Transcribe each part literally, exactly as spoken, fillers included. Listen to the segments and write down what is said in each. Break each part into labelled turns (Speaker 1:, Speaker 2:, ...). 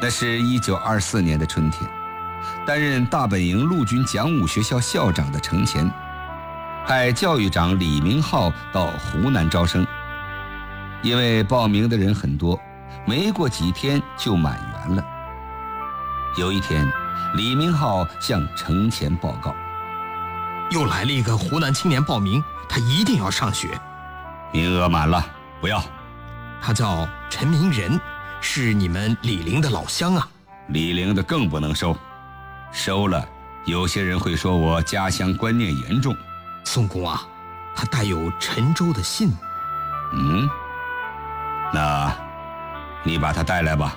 Speaker 1: 那是一九二四年的春天，担任大本营陆军讲武学校校长的程潜，派教育长李明浩到湖南招生。因为报名的人很多，没过几天就满员了。有一天，李明浩向程潜报告，
Speaker 2: 又来了一个湖南青年报名，他一定要上学。
Speaker 1: 名额满了，不要。
Speaker 2: 他叫陈明仁，是你们李陵的老乡啊。
Speaker 1: 李陵的更不能收，收了有些人会说我家乡观念严重。
Speaker 2: 宋公啊，他带有陈州的信。
Speaker 1: 嗯，那你把他带来吧。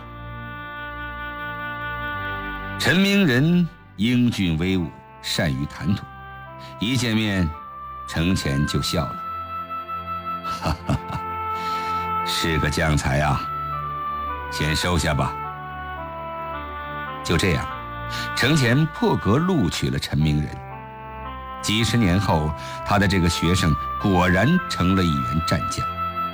Speaker 1: 陈明仁英俊威武，善于谈吐，一见面程潜就笑了，哈哈哈，是个将才啊，先收下吧。就这样，程潜破格录取了陈明仁。几十年后，他的这个学生果然成了一员战将。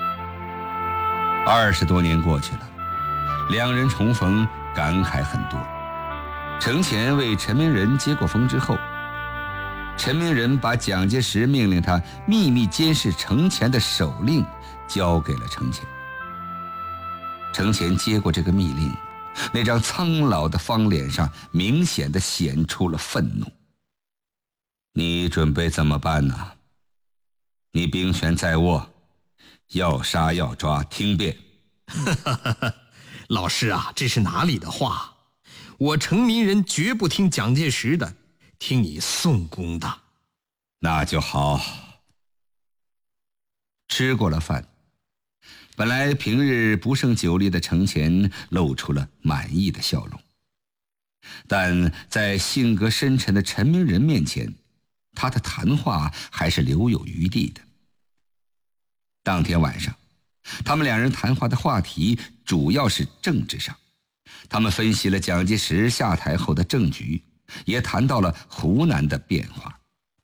Speaker 1: 二十多年过去了，两人重逢，感慨很多。程潜为陈明仁接过风之后，陈明仁把蒋介石命令他秘密监视程潜的手令交给了程潜。程潜接过这个密令，那张苍老的方脸上明显地显出了愤怒。你准备怎么办呢？你兵权在握，要杀要抓，听便。
Speaker 2: 老师啊，这是哪里的话？我程明仁绝不听蒋介石的，听你宋公的。
Speaker 1: 那就好。吃过了饭，本来平日不胜酒力的程潜露出了满意的笑容，但在性格深沉的陈明仁面前，他的谈话还是留有余地的。当天晚上，他们两人谈话的话题主要是政治上，他们分析了蒋介石下台后的政局，也谈到了湖南的变化。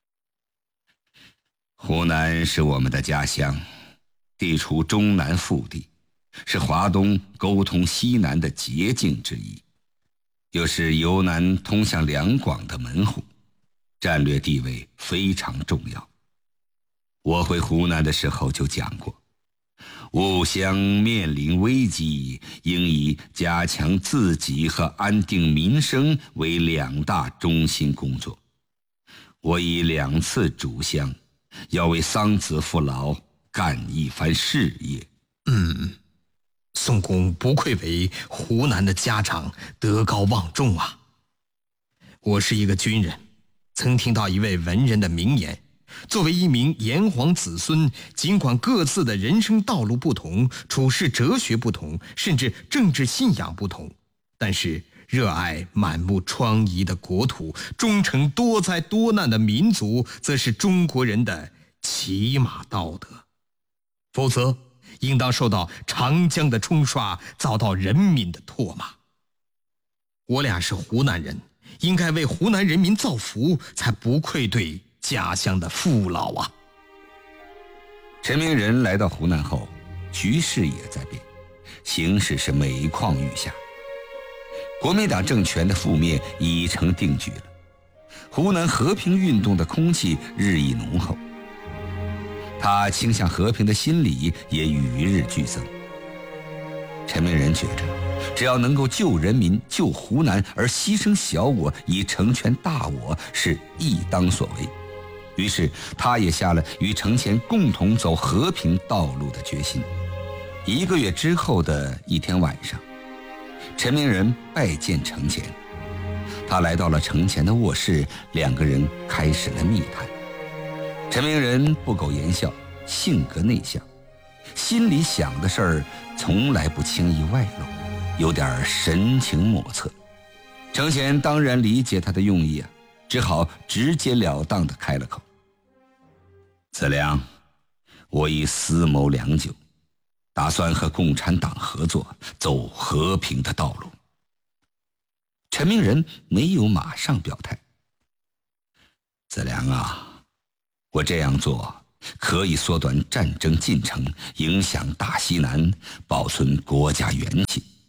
Speaker 1: 湖南是我们的家乡，地处中南腹地，是华东沟通西南的捷径之一，又是由南通向两广的门户，战略地位非常重要。我回湖南的时候就讲过，吾乡面临危机，应以加强自己和安定民生为两大中心工作。我已两次主乡，要为桑梓父老干一番事业。
Speaker 2: 嗯，宋公不愧为湖南的家长，德高望重啊。我是一个军人，曾听到一位文人的名言，作为一名炎黄子孙，尽管各自的人生道路不同，处世哲学不同，甚至政治信仰不同，但是热爱满目疮痍的国土，忠诚多灾多难的民族，则是中国人的起码道德。否则应当受到长江的冲刷，遭到人民的唾骂。我俩是湖南人，应该为湖南人民造福，才不愧对家乡的父老啊。
Speaker 1: 陈明仁来到湖南后，局势也在变，形势是每况愈下。国民党政权的覆灭已成定局了，湖南和平运动的空气日益浓厚，他倾向和平的心理也与日俱增。陈明仁觉着，只要能够救人民、救湖南，而牺牲小我以成全大我，是义当所为。于是他也下了与程潜共同走和平道路的决心。一个月之后的一天晚上，陈明仁拜见程潜，他来到了程潜的卧室，两个人开始了密谈。陈明仁不苟言笑，性格内向，心里想的事儿从来不轻易外露，有点神情莫测。程潜当然理解他的用意啊，只好直截了当地开了口：子良，我已思谋良久，打算和共产党合作，走和平的道路。陈明仁没有马上表态。子良啊，我这样做可以缩短战争进程，影响大西南，保存国家元气，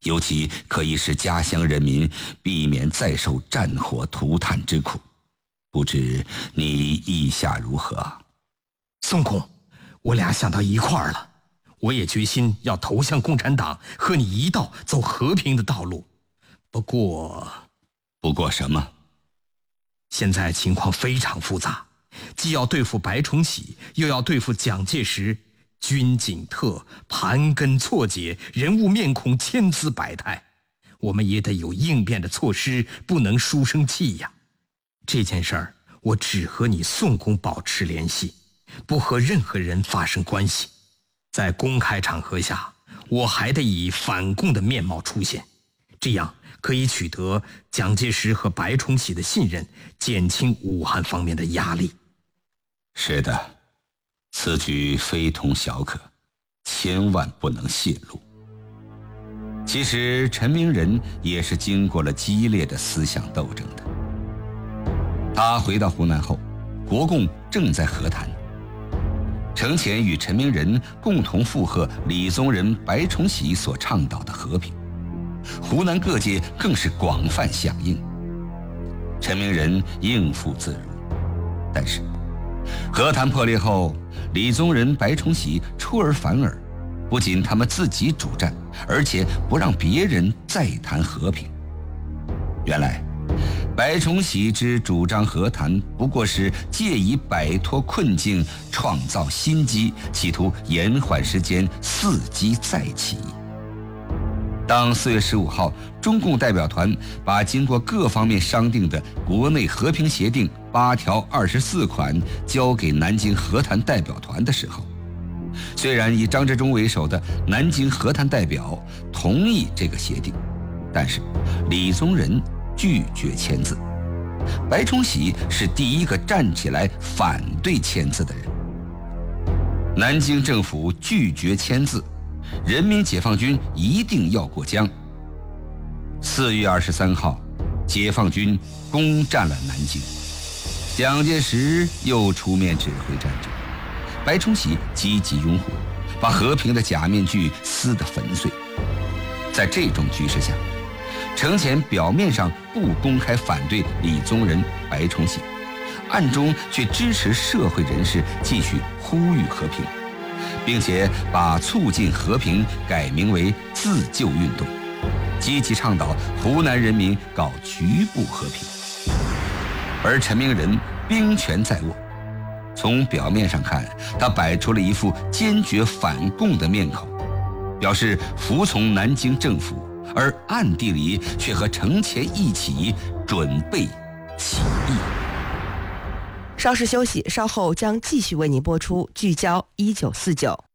Speaker 1: 尤其可以使家乡人民避免再受战火涂炭之苦。不知你意下如何？
Speaker 2: 宋公，我俩想到一块儿了。我也决心要投向共产党，和你一道走和平的道路。不过，
Speaker 1: 不过什么？
Speaker 2: 现在情况非常复杂，既要对付白崇禧，又要对付蒋介石，军警特盘根错节，人物面孔千姿百态，我们也得有应变的措施，不能书生气呀。这件事儿，我只和你宋公保持联系，不和任何人发生关系。在公开场合下，我还得以反共的面貌出现，这样可以取得蒋介石和白崇禧的信任，减轻武汉方面的压力。
Speaker 1: 是的，此举非同小可，千万不能泄露。其实陈明仁也是经过了激烈的思想斗争的。他回到湖南后，国共正在和谈。程潜与陈明仁共同附和李宗仁、白崇禧所倡导的和平，湖南各界更是广泛响应。陈明仁应付自如，但是和谈破裂后，李宗仁、白崇禧出尔反尔，不仅他们自己主战，而且不让别人再谈和平。原来白崇禧之主张和谈，不过是借以摆脱困境，创造新机，企图延缓时间，伺机再起。当四月十五号，中共代表团把经过各方面商定的国内和平协定八条二十四款交给南京和谈代表团的时候，虽然以张治中为首的南京和谈代表同意这个协定，但是李宗仁拒绝签字，白崇禧是第一个站起来反对签字的人。南京政府拒绝签字，人民解放军一定要过江。四月二十三号，解放军攻占了南京，蒋介石又出面指挥战争，白崇禧积极拥护，把和平的假面具撕得粉碎。在这种局势下，程潜表面上不公开反对李宗仁、白崇禧，暗中却支持社会人士继续呼吁和平，并且把促进和平改名为自救运动，积极倡导湖南人民搞局部和平。而陈明仁兵权在握，从表面上看，他摆出了一副坚决反共的面孔，表示服从南京政府，而暗地里却和程潜一起准备起义。
Speaker 3: 稍事休息，稍后将继续为您播出《聚焦一九四九》。